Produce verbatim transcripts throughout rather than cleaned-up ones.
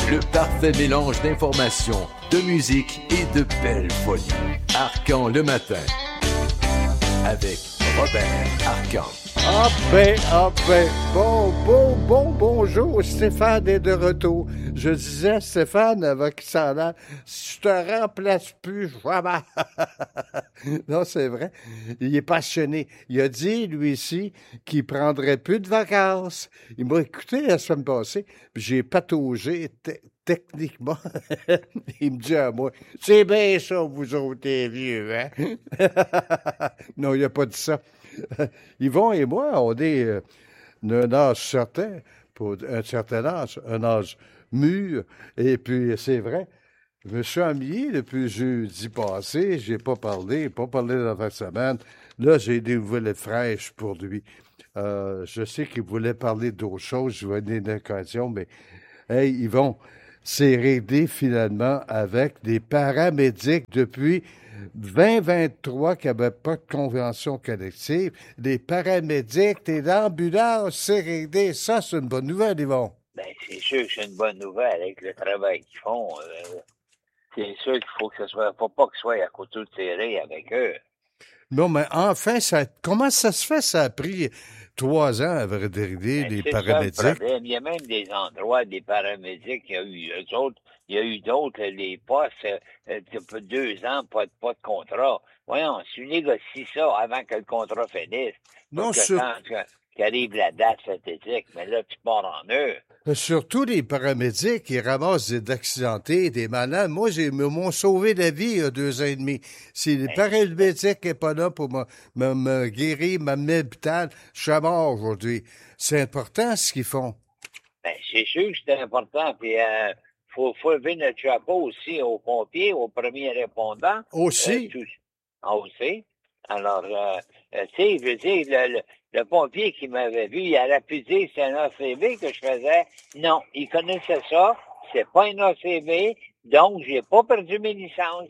Le parfait mélange d'informations, de musique et de belles folies. Arcan le matin, avec Robert Arcan. Ah ben, ah ben, bon, bon, bon, bonjour, Stéphane est de retour. Je disais, Stéphane, avec ça là, si je te remplace plus, vraiment. Non, c'est vrai, il est passionné. Il a dit, lui ici, qu'il prendrait plus de vacances. Il m'a écouté la semaine passée, puis j'ai pataugé te- techniquement. Il me dit à moi, c'est bien ça, vous autres, les vieux, hein? Non, il n'a pas dit ça. Yvon et moi, on est euh, d'un âge certain, pour un certain âge, un âge mûr. Et puis, c'est vrai, je me suis ennuyé depuis jeudi passé. J'ai pas parlé, pas parlé dans la semaine. Là, j'ai des nouvelles fraîches pour lui. Euh, je sais qu'il voulait parler d'autres choses. Je vais donner une occasion, mais hey, Yvon, c'est réglé finalement avec des paramédics depuis vingt vingt-trois qu'il n'y avait pas de convention collective. Les paramédics, les ambulances, c'est réglé. Ça, c'est une bonne nouvelle, Yvon. Ben, c'est sûr que c'est une bonne nouvelle avec le travail qu'ils font. Euh, c'est sûr qu'il faut que ce soit, faut pas que ce soit à côté de serré avec eux. Non, mais enfin, ça, comment ça se fait? Ça a pris trois ans à vrai dire, Ben, les c'est ça le paramédics. problème. Il y a même des endroits, des paramédics, il y a eu eux autres, il y a eu d'autres, les postes, euh, euh, depuis deux ans, pas de, pas de contrat. Voyons, si tu négocies ça avant que le contrat finisse, pour Non, que sur- quand que- qu'arrive la date fatidique, mais là, tu pars en eux. surtout les paramédics, ils ramassent des accidentés, des malades. Moi, j'ai, ils m'ont sauvé la vie il y a deux ans et demi. Si les Ben, paramédics n'est pas là pour me, me, me guérir, m'amener à l'hôpital, je suis mort aujourd'hui. C'est important ce qu'ils font. Ben, c'est sûr que c'est important. Puis, euh, faut, faut lever notre chapeau aussi aux pompiers, aux premiers répondants. Aussi. Euh, tous, ah, aussi. Alors, euh, euh, tu sais, je veux dire, le, le, le pompier qui m'avait vu, il aurait pu dire que c'est un A C V que je faisais. Non, il connaissait ça. C'est pas un A C V. Donc, j'ai pas perdu mes licences.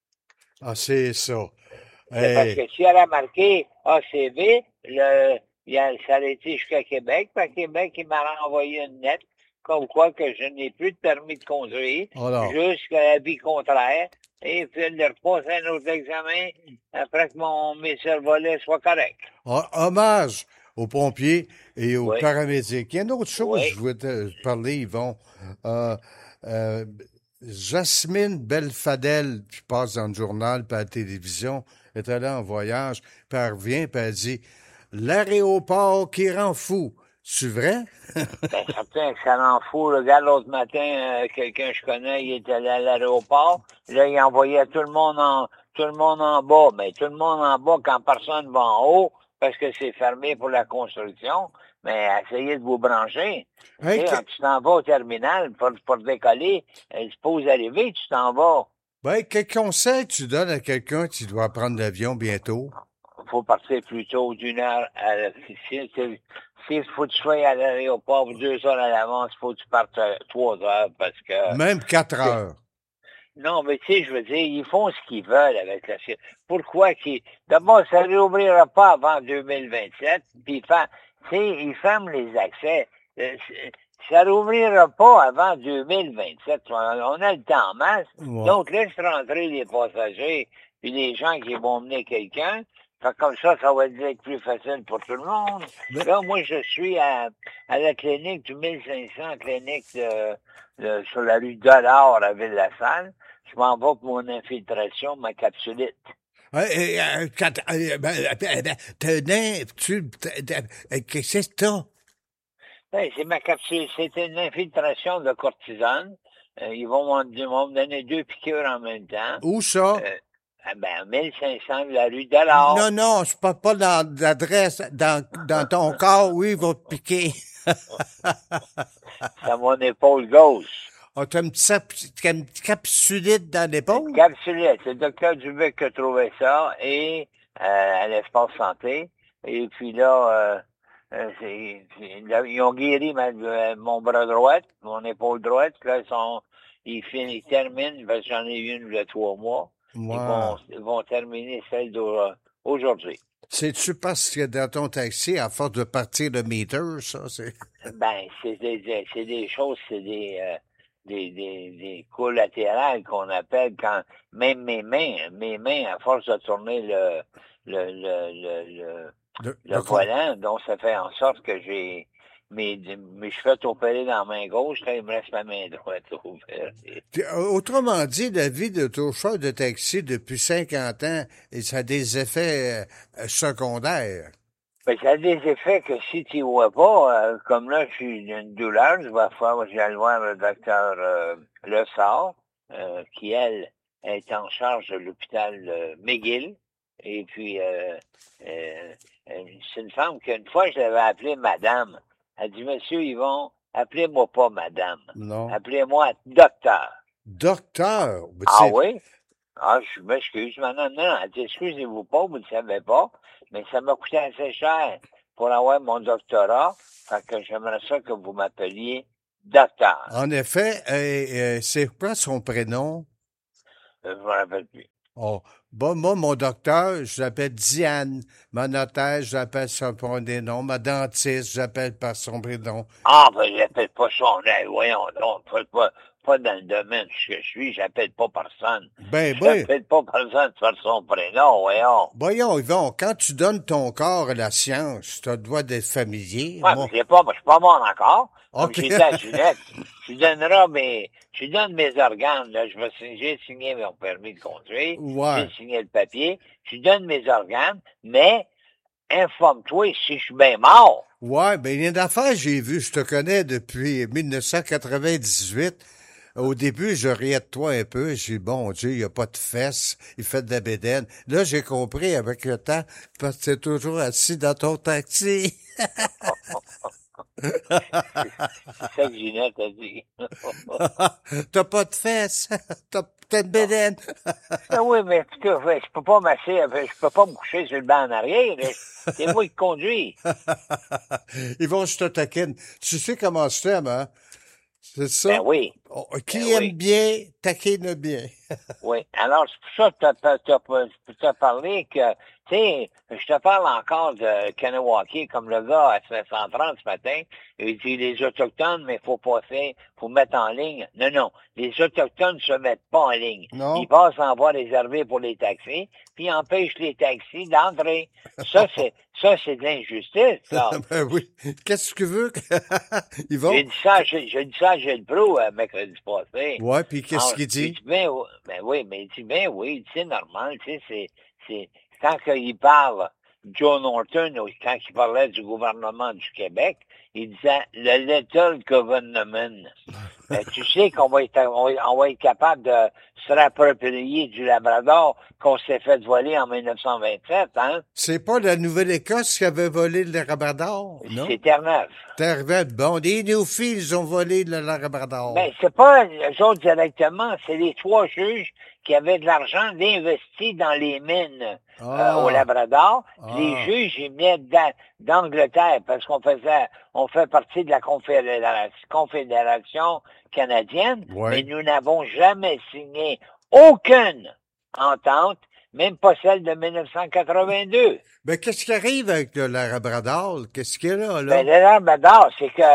Ah, c'est ça. C'est parce Hey. que s'il aurait marqué A C V, le, il a, ça aurait été jusqu'à Québec. Puis à Québec, il m'a renvoyé une lettre comme quoi que je n'ai plus de permis de conduire Alors, jusqu'à l'avis contraire. Et puis de repasser un autre examen après que mon, mes survolets soient corrects. ho- hommage aux pompiers et aux Oui. paramédics. Il y a une autre chose Oui. que je voulais te parler, Yvon. Euh, euh, Jasmine Belfadel, qui passe dans le journal puis à la télévision, est allée en voyage, puis elle revient, puis elle dit « L'aéroport qui rend fou ». C'est vrai? Ben, certain que ça rend fou. Regarde, l'autre matin, euh, quelqu'un que je connais, il est allé à l'aéroport. Là, il envoyait tout le monde en tout le monde en bas. Mais tout le monde en bas quand personne va en haut, parce que c'est fermé pour la construction. Mais essayez de vous brancher. Hey, Tu sais, que- quand tu t'en vas au terminal pour, pour décoller, elle se pose arriver, tu t'en vas. ben, quel conseil tu donnes à quelqu'un qui doit prendre l'avion bientôt? Faut partir plus tôt d'une heure à la, si, si, si, s'il faut que tu sois à l'aéroport pour deux heures à l'avance, il faut que tu partes à trois heures parce que Même quatre heures. non, mais tu sais, je veux dire, ils font ce qu'ils veulent avec la Chine. Pourquoi qu'ils... D'abord, ça ne réouvrira pas avant deux mille vingt-sept, puis ils ferment, tu sais, ils ferment les accès. Euh, c'est- Ça ne réouvrira pas avant deux mille vingt-sept. On on a le temps en masse. Ouais. Donc, laisse rentrer les passagers, puis les gens qui vont mener quelqu'un. Fait que comme ça, ça va être plus facile pour tout le monde. Mais- Là, moi, je suis à, à la clinique du mille cinq cents, clinique de, de- sur la rue Dollard à Ville-la-Salle. Je m'en vais pour mon infiltration, ma capsulite. Euh, euh, quand- euh, ben, euh, ben, t'as un- tu- t'as- t'as- euh, Qu'est-ce que t'as? Ben, c'est ma capsule. C'est une infiltration de cortisone. Euh, ils, vont, m'en- ils vont me donner deux piqûres en même temps. Où ça? Euh, ah ben, mille cinq cents de la rue Dollard. Non, non, je parle pas dans l'adresse, dans, dans ton corps, oui, il va te piquer. C'est à mon épaule gauche. Ah, t'as une petite, sap- t'as une petite capsulite dans l'épaule? Capsulite. C'est le docteur Dubec qui a trouvé ça et euh, à l'espace santé. Et puis là, euh, euh, c'est, c'est- là, ils ont guéri ma- euh, mon bras droit, mon épaule droite. Là, ils sont, ils, fin- ils terminent, parce que j'en ai eu une il y a trois mois. Ils Wow. vont, ils vont terminer celle d'aujourd'hui. C'est-tu parce que dans ton taxi, à force de partir le meter, ça, c'est... Ben, c'est des, des- c'est des choses, c'est des, euh, des, des, des collatérales qu'on appelle quand même mes mains, mes mains, à force de tourner le le le le, le, Le, le volant, donc ça fait en sorte que j'ai mes, mes cheveux opérés dans la main gauche, là, il me reste ma main droite opérée. Autrement dit, la vie de chauffeur de taxi depuis cinquante ans, et ça a des effets euh, secondaires. Ben, ça a des effets que si tu vois pas, euh, comme là, je suis une douleur, je vais faire, je vais voir le docteur euh, Le Sort, euh, qui, elle, est en charge de l'hôpital euh, McGill. Et puis, euh, euh, c'est une femme qu'une fois, je l'avais appelée Madame. Elle dit, Monsieur Yvon, appelez-moi pas Madame. Non. Appelez-moi Docteur. Docteur? Ah oui? Ah, je m'excuse, madame. Non, elle dit, excusez-vous pas, vous ne savez pas, mais ça m'a coûté assez cher pour avoir mon doctorat. Fait que j'aimerais ça que vous m'appeliez docteur. En effet, euh, euh, c'est quoi son prénom? Euh, je me rappelle plus. Oh, bon, moi, mon docteur, je l'appelle Diane. Ma notaire, je l'appelle son prénom. Ma dentiste, je l'appelle par son prénom. Ah, ben, j'appelle pas son nom. Voyons donc, pas, pas, pas dans le domaine que je suis, j'appelle pas personne. Ben, ben. J'appelle pas personne par son prénom, voyons. Voyons, Yvon, quand tu donnes ton corps à la science, tu dois d'être familier. Ouais, moi... mais c'est pas, je suis pas mort encore. Comme Okay. j'ai dit à Ginette, tu donneras mes, tu donnes mes organes, là, je vais signer, j'ai signé mon permis de conduire, ouais. j'ai signé le papier, tu donnes mes organes, mais informe-toi si je suis bien mort. Ouais, ben, il y a une affaire, j'ai vu, je te connais depuis mille neuf cent quatre-vingt-dix-huit. Au début, je riais de toi un peu. J'ai dit, bon Dieu, il n'y a pas de fesses. Il fait de la bédaine. Là, j'ai compris avec le temps, parce que tu es toujours assis dans ton taxi. C'est ça que Ginette a dit. T'as pas de fesses. T'as, t'as une bédaine. Ah oui, mais en tout cas, je peux pas m'asseoir, je peux pas me coucher sur le banc en arrière. C'est moi qui conduis. Ils vont je te taquine. Tu sais comment je t'aime, hein? C'est ça? Ben oui. Oh, qui ben aime oui. bien, taquine bien. Oui. Alors, c'est pour ça que tu as parlé que, tu sais, je te parle encore de Kanawaki, comme le gars à sept cent trente ce matin. Il dit les Autochtones, mais il faut passer, faut mettre en ligne. Non, non. Les Autochtones ne se mettent pas en ligne. Non. Ils passent en voie réservée pour les taxis, puis ils empêchent les taxis d'entrer. Ça, c'est, ça, c'est de l'injustice, ça. Ben oui. Qu'est-ce que tu veux? Ils vont. J'ai dit ça, j'ai, j'ai dit ça à Gilles Proulx, euh, mercredi passé. Ouais, puis qu'est-ce Alors, qu'il dit? Il dit, ben, oui, ben oui, mais il dit, ben oui, c'est normal, tu sais, c'est, c'est, quand il parle, Joe Norton, quand il parlait du gouvernement du Québec, il disait le Little Government. Ben, tu sais qu'on va être, on va, on va être capable de se réapproprier du Labrador qu'on s'est fait voler en mille neuf cent vingt-sept, hein? C'est pas la Nouvelle-Écosse qui avait volé le Labrador, non? C'est Terre-Neuve. Terre-Neuve. Bon, les Néophiles, ils ont volé le Labrador. Ben, c'est pas eux autres directement, c'est les trois juges qui avaient de l'argent d'investi dans les mines Ah. euh, au Labrador. Ah. Les juges, ils venaient d'A- d'Angleterre parce qu'on faisait, on fait partie de la Confédération, Confédération canadienne, Ouais. mais nous n'avons jamais signé aucune entente, même pas celle de mille neuf cent quatre-vingt-deux. Ben, qu'est-ce qui arrive avec le Labrador? Qu'est-ce qu'il y a là, là? Ben, le Labrador, c'est que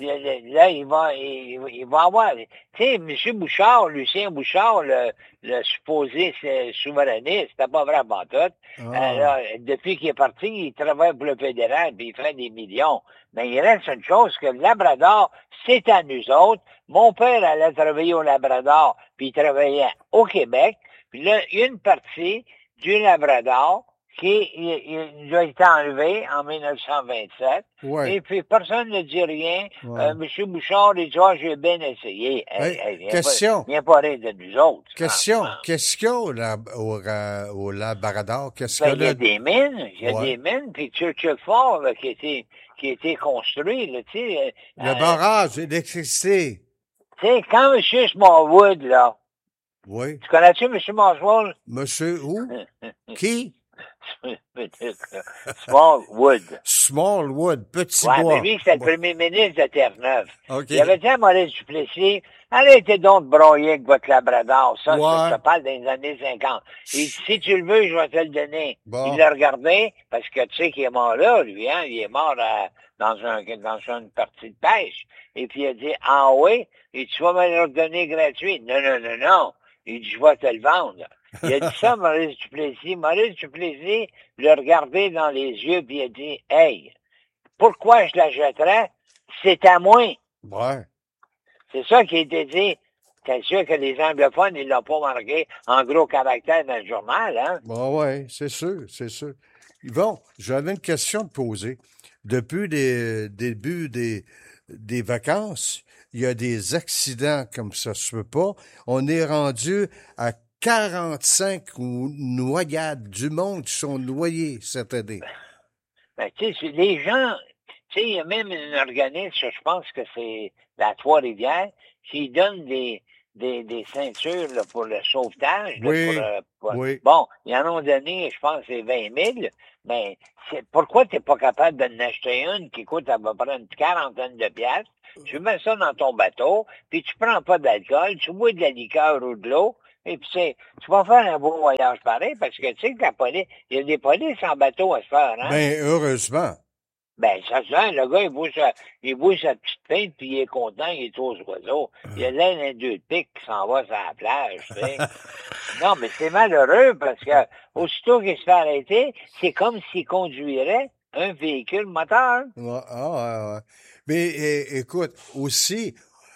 là, il va, il, il va avoir, tu sais, M. Bouchard, Lucien Bouchard, le, le supposé souverainiste, c'était pas vrai avant tout. Ah. Euh, là, depuis qu'il est parti, il travaille pour le fédéral, puis il fait des millions. Mais il reste une chose, que le Labrador, c'est à nous autres. Mon père allait travailler au Labrador, puis il travaillait au Québec. Puis là, il y a une partie du Labrador qui il, il a été enlevé en mille neuf cent vingt-sept. Ouais. Et puis, personne ne dit rien. Ouais. Euh, M. Bouchard, il dit, ah, j'ai bien essayé. Hey, Hey, hey, viens question. Pas, viens pas rire de nous autres. Question. Ah, ah. Qu'est-ce qu'il y a au, lab, au, euh, au Labrador? Qu'est-ce Ben, qu'il il y y a a? des mines, il y a Ouais. des mines, puis Churchill Fort, là, qui a été, qui a été construit, là, tu sais. Le euh, barrage, l'électricité. Tu sais, quand M. Smallwood, là, Oui. tu connais-tu M. Smallwood? Monsieur où? Qui? Smallwood. Smallwood, petit Ouais, bois. mais lui, c'était le Bon. premier ministre de Terre-Neuve. OK. Il avait dit à Maurice Duplessis, arrêtez donc de broyer avec votre labrador. Ça, Ouais. ça, ça parle des années cinquante. Il dit, si tu le veux, je vais te le donner. Bon. Il l'a regardé, parce que tu sais qu'il est mort là, lui, hein. Il est mort à- dans un, dans une partie de pêche. Et puis il a dit, ah oui? Et tu vas me le redonner gratuit. Non, non, non, non. Il dit, je vais te le vendre. Il a dit ça, Maurice Duplessis. Maurice Duplessis l'a regardé dans les yeux, puis il a dit, hey, pourquoi je la jetterais? C'est à moi. Ouais. C'est ça qui a été dit. C'est sûr que les anglophones, ils l'ont pas marqué en gros caractère dans le journal, hein? Bon, ouais, c'est sûr, c'est sûr. Yvon, j'avais une question à te poser. Depuis les débuts des, des vacances, il y a des accidents comme ça se peut pas. On est rendu à quarante-cinq noyades du monde qui sont noyés cette année. Ben, tu sais, les gens, tu sais, il y a même un organisme, je pense que c'est la Trois-Rivières, qui donne des, des, des ceintures là, pour le sauvetage. là, Oui, pour, euh, pour- oui. Bon, ils en ont donné, je pense, c'est vingt mille, mais c'est, pourquoi t'es pas capable d'en acheter une qui coûte à peu près une quarantaine de piastres? Tu mets ça dans ton bateau, puis tu prends pas d'alcool, tu bois de la liqueur ou de l'eau, et puis c'est, tu vas faire un beau voyage pareil, parce que tu sais que la police, il y a des polices en bateau à se faire, hein? Ben, heureusement. Ben, ça se fait, le gars, il boit sa, il boit sa petite pinte, puis il est content, il est aux oiseaux. Il a l'air d'un deux de pique qui s'en va sur la plage, tu sais. Non, mais c'est malheureux, parce que, aussitôt qu'il se fait arrêter, c'est comme s'il conduirait un véhicule moteur. Ouais, ah, ouais, ouais. Mais é- écoute, aussi,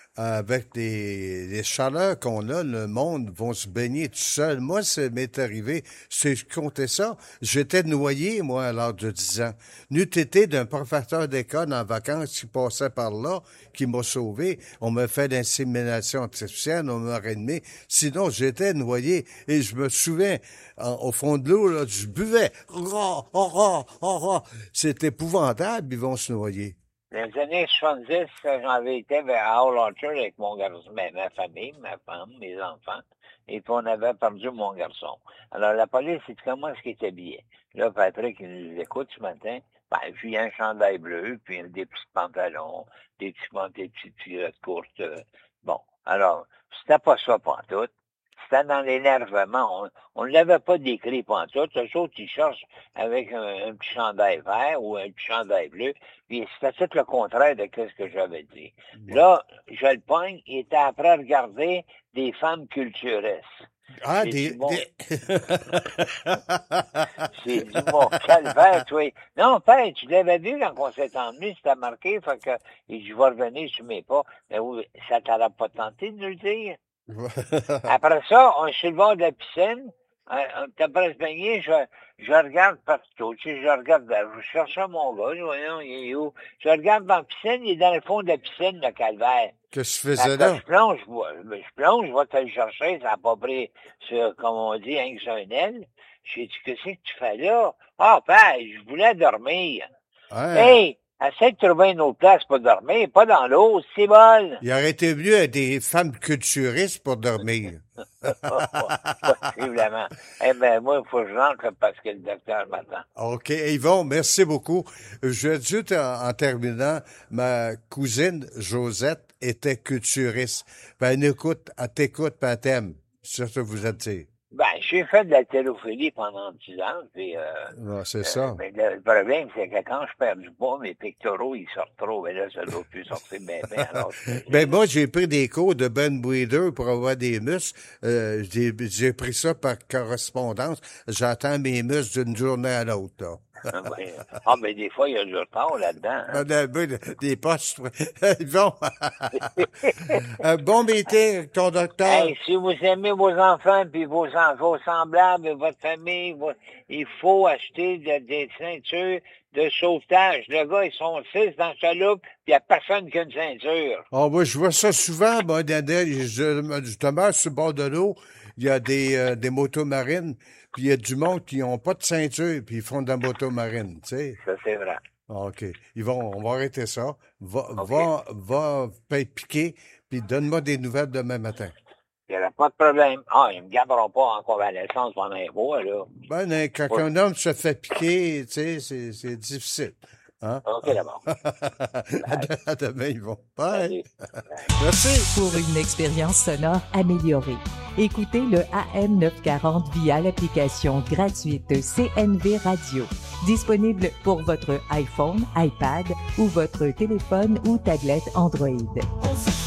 avec les, les chaleurs qu'on a, le monde va se baigner tout seul. Moi, ça m'est arrivé, c'est je comptais ça. J'étais noyé, moi, à l'âge de dix ans. N'eût été d'un professeur d'école en vacances qui passait par là, qui m'a sauvé. On m'a fait l'insémination artificielle, on m'a remis. Sinon, j'étais noyé. Et je me souviens, en- au fond de l'eau, là, je buvais. Ra, ra, ra, ra. C'est épouvantable, ils vont se noyer. Dans les années soixante-dix, j'avais été vers Howell Orchard avec mon garçon, ma, ma famille, ma femme, mes enfants, et puis on avait perdu mon garçon. Alors la police, c'est comment est-ce qu'il était habillé? Là, Patrick, il nous écoute ce matin, ben, puis un chandail bleu, puis des petits pantalons, des petits pantalons, des petites culottes courtes. euh, Bon, alors, c'était pas ça pantoute. C'était dans l'énervement. On ne l'avait pas décrit pantoute. Eux autres, ils cherchent avec un, un petit chandail vert ou un petit chandail bleu. Puis c'était tout le contraire de ce que j'avais dit. Là, je le pogne, il était après à regarder des femmes culturistes. Ah, J'ai des... dit, bon, des... J'ai dit, mon calvaire, toi. Non, père, tu l'avais vu quand on s'est emmené, c'était marqué, fait que, il dit, je vais revenir sur mes pas. Mais oui, ça t'aurait pas tenté de nous le dire? Après ça, on est sur le bord de la piscine. Euh, T'as pas se baigner, je, je regarde partout. Tu sais, je regarde, je cherchais mon gars, voyons, il est où? Je regarde dans la piscine, il est dans le fond de la piscine, le calvaire. Qu'est-ce que tu faisais Quand là? je plonge, je, vois- ben, je plonge, je vais te le chercher, ça n'a pas pris sur, comme on dit, hein, sur un aile. J'ai dit, qu'est-ce que tu fais là? Ah, père, je voulais dormir. Hein? Hey, essaie de trouver une autre place pour dormir, pas dans l'eau, c'est bon. Il aurait été mieux à des femmes culturistes pour dormir. Possiblement. Eh ben, moi, il faut que je rentre parce que le docteur m'attend. OK. Yvon, merci beaucoup. Je vais juste, en, en terminant, ma cousine Josette était culturiste. Ben, elle écoute, elle t'écoute, puis elle t'aime. C'est ça que vous êtes dit. Ben, j'ai fait de la télophilie pendant dix ans, puis, euh, Ah, c'est euh, ça. mais le problème, c'est que quand je perds du poids, mes pectoraux, ils sortent trop, et là, ça doit plus sortir bien, bien. Alors, je- Ben, moi, j'ai pris des cours de Ben Breeder pour avoir des muscles. Euh, j'ai, j'ai pris ça par correspondance. J'attends mes muscles d'une journée à l'autre, là. Ben, ah, mais des fois, il y a du retard là-dedans. Hein? On a ben, des postes. Yvon. Un bon métier avec ton docteur. Hey, si vous aimez vos enfants, puis vos, en- vos semblables, et votre famille, vo- il faut acheter de- des ceintures de sauvetage. Le gars, ils sont six dans le chaloupe, puis il n'y a personne qui a une ceinture. Ah, moi, je vois ça souvent, moi, dans des- je, je demeure sur le bord de l'eau. Il y a des, euh, des motos marines, puis il y a du monde qui n'ont pas de ceinture, puis ils font de la moto marine, tu sais. Ça, c'est vrai. Ah, OK. Ils vont, on va arrêter ça. Va, OK. va, va, être piqué, puis donne-moi des nouvelles demain matin. Il n'y aura pas de problème. Ah, ils ne me garderont pas en convalescence pendant un mois, là. Ben, hein, quand Ouais. un homme se fait piquer, tu sais, c'est, c'est difficile. Hein? OK, d'abord. à, de- à demain, Yvon. Bye. Salut. Merci. Pour une expérience sonore améliorée, écoutez le A M neuf cent quarante via l'application gratuite C N V Radio, disponible pour votre iPhone, iPad ou votre téléphone ou tablette Android.